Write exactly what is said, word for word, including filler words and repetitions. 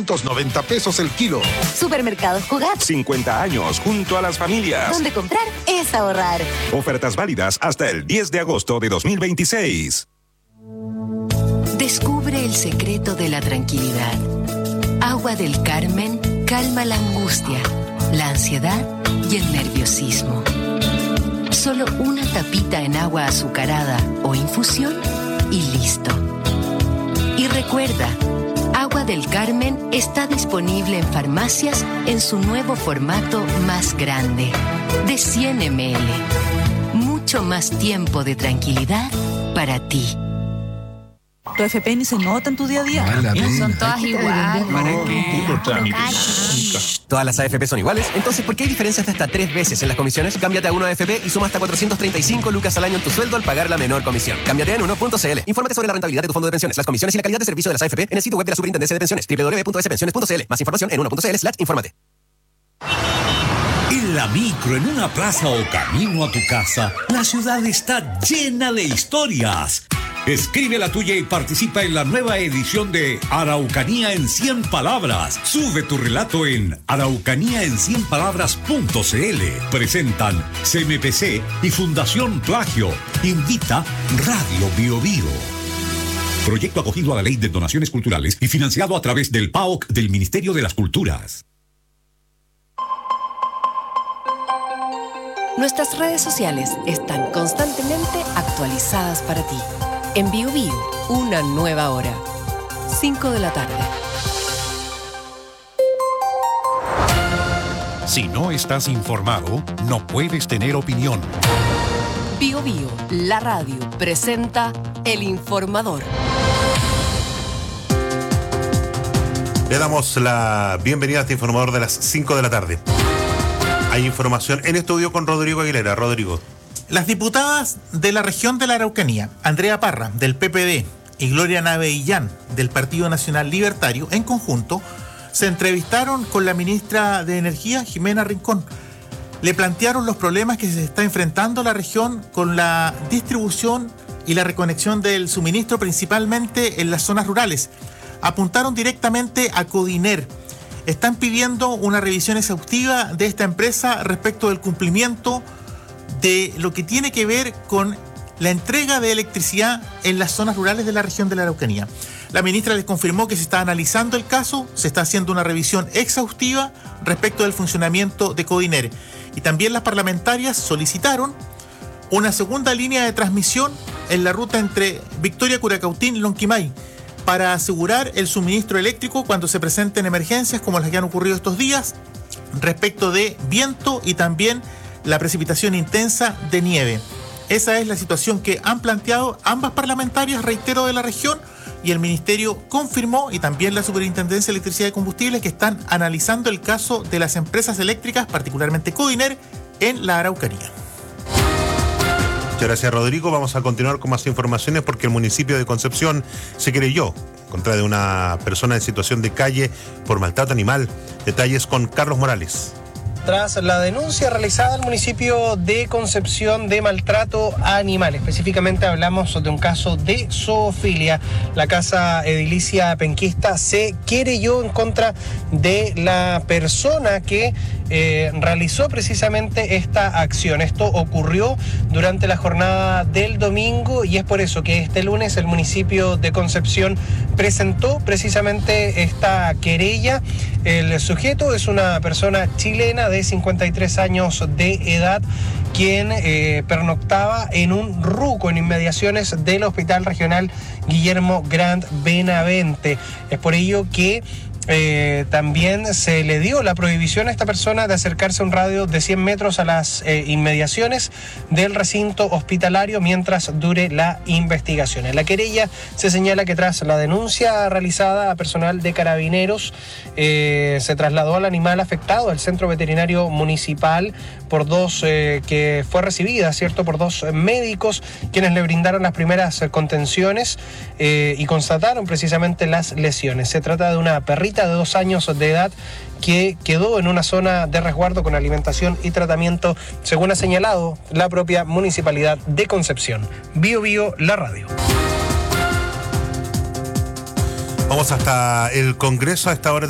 doscientos noventa pesos el kilo. Supermercados Jugat. cincuenta años junto a las familias. Donde comprar es ahorrar. Ofertas válidas hasta el diez de agosto de dos mil veintiséis. Descubre el secreto de la tranquilidad. Agua del Carmen calma la angustia, la ansiedad y el nerviosismo. Solo una tapita en agua azucarada o infusión y listo. Y recuerda, Agua del Carmen está disponible en farmacias en su nuevo formato más grande, de cien mililitros. Mucho más tiempo de tranquilidad para ti. Tu F P ni se nota en tu día a día. Son todas iguales. ¿Para qué? ¿Todas las A F P son iguales? Entonces, ¿por qué hay diferencias de hasta tres veces en las comisiones? Cámbiate a Uno A F P y suma hasta cuatrocientos treinta y cinco lucas al año en tu sueldo al pagar la menor comisión. Cámbiate en uno punto c l. Infórmate sobre la rentabilidad de tu fondo de pensiones, las comisiones y la calidad de servicio de las A F P en el sitio web de la Superintendencia de Pensiones, doble u doble u doble u punto s pensiones punto c l. Más información en uno punto c l slash infórmate. En la micro, en una plaza o camino a tu casa, la ciudad está llena de historias. Escribe la tuya y participa en la nueva edición de Araucanía en cien palabras. Sube tu relato en araucanía en cien palabras punto c l. Presentan C M P C y Fundación Plagio. Invita Radio Bio Bio. Proyecto acogido a la Ley de Donaciones Culturales y financiado a través del P A O C del Ministerio de las Culturas. Nuestras redes sociales están constantemente actualizadas para ti. En Bio Bio, una nueva hora. cinco de la tarde. Si no estás informado, no puedes tener opinión. Bio Bio, la radio, presenta El Informador. Le damos la bienvenida a este informador de las cinco de la tarde. Hay información en estudio con Rodrigo Aguilera. Rodrigo. Las diputadas de la región de la Araucanía, Andrea Parra, del P P D, y Gloria Navellán, del Partido Nacional Libertario, en conjunto, se entrevistaron con la ministra de Energía, Jimena Rincón. Le plantearon los problemas que se está enfrentando la región con la distribución y la reconexión del suministro, principalmente en las zonas rurales. Apuntaron directamente a Codiner. Están pidiendo una revisión exhaustiva de esta empresa respecto del cumplimiento de lo que tiene que ver con la entrega de electricidad en las zonas rurales de la región de la Araucanía. La ministra les confirmó que se está analizando el caso, se está haciendo una revisión exhaustiva respecto del funcionamiento de Codiner. Y también las parlamentarias solicitaron una segunda línea de transmisión en la ruta entre Victoria, Curacautín y Lonquimay para asegurar el suministro eléctrico cuando se presenten emergencias como las que han ocurrido estos días respecto de viento y también la precipitación intensa de nieve. Esa es la situación que han planteado ambas parlamentarias, reitero, de la región, y el ministerio confirmó, y también la Superintendencia de Electricidad y Combustibles, que están analizando el caso de las empresas eléctricas, particularmente Codiner, en la Araucanía. Muchas gracias, Rodrigo. Vamos a continuar con más informaciones porque el municipio de Concepción se querelló contra de una persona en situación de calle por maltrato animal. Detalles con Carlos Morales. Tras la denuncia realizada al municipio de Concepción de maltrato animal, específicamente hablamos de un caso de zoofilia, la Casa Edilicia Penquista se querelló en contra de la persona que eh, realizó precisamente esta acción. Esto ocurrió durante la jornada del domingo y es por eso que este lunes el municipio de Concepción presentó precisamente esta querella. El sujeto es una persona chilena de cincuenta y tres años de edad, quien eh, pernoctaba en un ruco en inmediaciones del Hospital Regional Guillermo Grant Benavente. Es por ello que Eh, también se le dio la prohibición a esta persona de acercarse a un radio de cien metros a las eh, inmediaciones del recinto hospitalario mientras dure la investigación. En la querella se señala que tras la denuncia realizada a personal de Carabineros eh, se trasladó al animal afectado al centro veterinario municipal por dos eh, que fue recibida, ¿cierto? Por dos médicos quienes le brindaron las primeras contenciones eh, y constataron precisamente las lesiones. Se trata de una perrita de dos años de edad que quedó en una zona de resguardo con alimentación y tratamiento, según ha señalado la propia municipalidad de Concepción. Bio Bio, la radio. Vamos hasta el Congreso a esta hora.